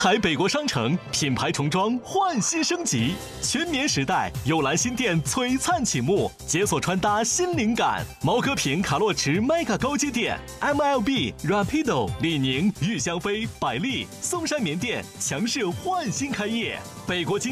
海北国商城品牌重装焕新升级，全棉时代幽兰新店璀璨启幕，解锁穿搭新灵感。毛戈平卡洛驰 Mega 高阶店 ，MLB Rapido 李宁、玉香妃、百丽、松山棉店强势焕新开业。北国